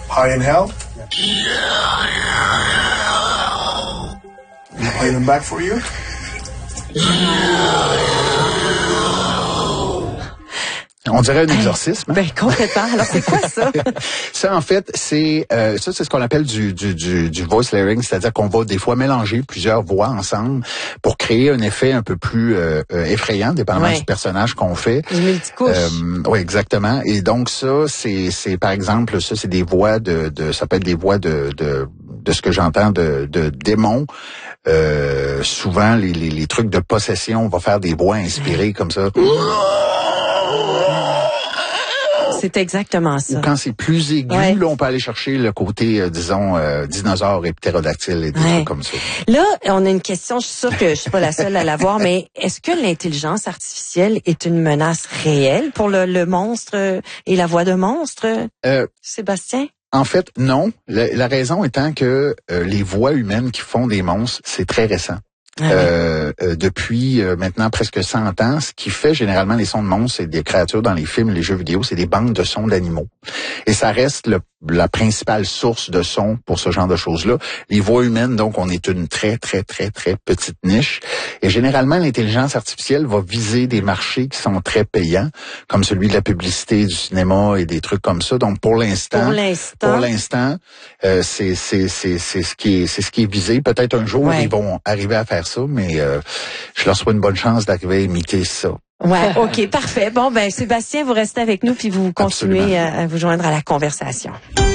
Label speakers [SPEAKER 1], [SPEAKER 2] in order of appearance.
[SPEAKER 1] High inhale. I'll play them back for you.
[SPEAKER 2] On dirait un exorcisme.
[SPEAKER 3] Ben, complètement. Alors, c'est quoi ça?
[SPEAKER 2] Ça, en fait, c'est ce qu'on appelle du voice layering, c'est-à-dire qu'on va des fois mélanger plusieurs voix ensemble pour créer un effet un peu plus effrayant, dépendamment du personnage qu'on fait.
[SPEAKER 3] Du multicouche.
[SPEAKER 2] Oui, exactement. Et donc ça, c'est par exemple, ça, c'est des voix ça peut être des voix de ce que j'entends de démons. Souvent, les trucs de possession, on va faire des voix inspirées comme ça.
[SPEAKER 3] C'est exactement ça.
[SPEAKER 2] Ou quand c'est plus aigu, là, on peut aller chercher le côté, disons, dinosaure et ptérodactyle et des trucs comme ça.
[SPEAKER 3] Là, on a une question, je suis sûre que je suis pas la seule à l'avoir, mais est-ce que l'intelligence artificielle est une menace réelle pour le monstre et la voix de monstre, Sébastien?
[SPEAKER 2] En fait, non. La raison étant que les voix humaines qui font des monstres, c'est très récent. Depuis maintenant presque 100 ans, ce qui fait généralement les sons de monstres, c'est des créatures dans les films, les jeux vidéo, c'est des banques de sons d'animaux. Et ça reste la principale source de son pour ce genre de choses-là. Les voix humaines, donc, on est une très, très, très, très petite niche. Et généralement, l'intelligence artificielle va viser des marchés qui sont très payants, comme celui de la publicité, du cinéma et des trucs comme ça. Donc, pour l'instant, c'est ce qui est visé. Peut-être un jour, ils vont arriver à faire ça, mais je leur souhaite une bonne chance d'arriver à imiter ça.
[SPEAKER 3] Ouais, OK, parfait. Bon, ben Sébastien, vous restez avec nous puis vous continuez à vous joindre à la conversation.